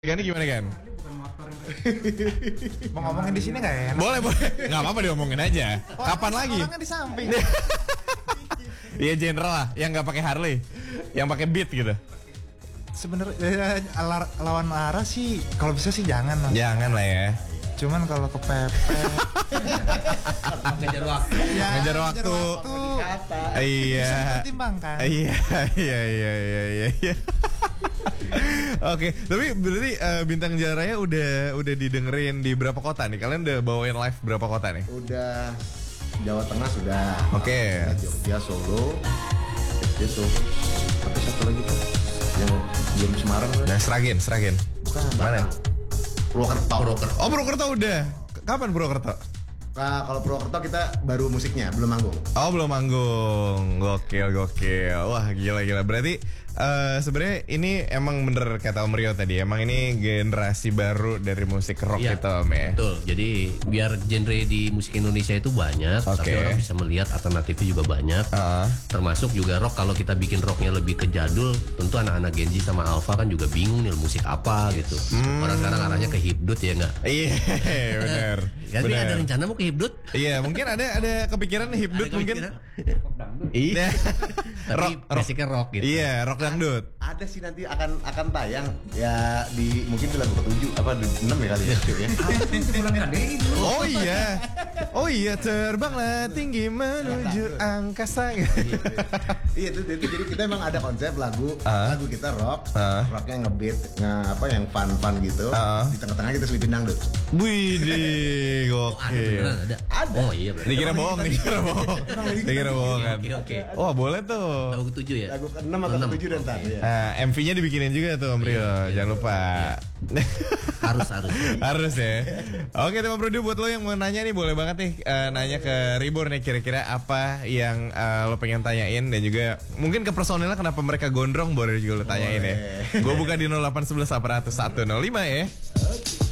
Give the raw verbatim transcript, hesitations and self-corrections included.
Gani gimana kan? Mau ngomongin di sini nggak ya? Boleh boleh, nggak apa-apa diomongin aja. Oh, Kapan lagi? Orangnya di samping. Iya general lah, yang nggak pakai Harley, yang pakai Beat gitu. Sebenarnya eh, lawan arah sih, kalau bisa sih jangan lah. Jangan lah ya. Cuman kalau kepepet, ngejar waktu. ya, ngejar waktu. Iya. Bisa dipertimbangkan. Iya iya iya iya iya. iya. Oke, tapi berarti uh, Bintang Jaya udah udah didengerin di berapa kota nih? Kalian udah bawain live berapa kota nih? Udah Jawa Tengah sudah. Oke. Okay. Jogja, Solo, Jogja, Solo. Apa satu lagi tuh? Yang belum Semarang tuh? Nah, Sragen, Sragen. Bukan. Mana? Purwokerto. Purwokerto. Oh, Purwokerto udah. Kapan Purwokerto? Nah, kalau Purwokerto kita baru musiknya, belum manggung. Oh, belum manggung. Gokil, gokil. Wah, gila gila. Berarti uh, sebenarnya ini emang bener kata Om Rio tadi. Emang ini generasi baru dari musik rock ya, gitu, Om ya. Betul. Jadi biar genre di musik Indonesia itu banyak, okay. tapi orang bisa melihat alternatifnya juga banyak. Uh. Termasuk juga rock. Kalau kita bikin rocknya lebih ke jadul, tentu anak-anak Gen Z sama Alpha kan juga bingung nih musik apa gitu. Hmm. Orang sekarang arahnya ke hipdut ya nggak? Iya, benar. Jadi ada rencana mau ke hipdut? Iya, mungkin ada ada kepikiran hipdut mungkin. Iya. Rock, basicnya rock gitu. Iya, rock dangdut. Ada sih nanti akan akan tayang ya di mungkin di lagu ketujuh apa di enam ya kali ya. Oh iya. Oh iya, terbanglah tinggi menuju angkasa. Iya itu, itu jadi kita emang ada konsep lagu uh. lagu kita rock, uh. rocknya ngebeat, nge apa yang fun fun gitu. Uh. Di tengah-tengah kita selipin dangdut. Widih, gokil. Oh, ada, ada. Oh iya. Berarti. Dikira bohong, dikira bohong. Dikira bohong kan. Oke oke. Wah boleh tuh. Lagu ketujuh ya. Lagu keenam atau ketujuh dan tadi. Ya. Nah, M V-nya dibikinin juga tuh Om Rio, iya, jangan lupa. Iya. harus harus. Harus ya. Oke teman Prodi, buat lo yang mau nanya nih boleh banget nih uh, nanya ke Ribor nih kira-kira apa yang uh, lo pengen tanyain dan juga mungkin ke personilnya kenapa mereka gondrong boleh juga lo tanyain boleh. Ya. Gue buka di nol delapan satu satu satu nol satu nol lima ya.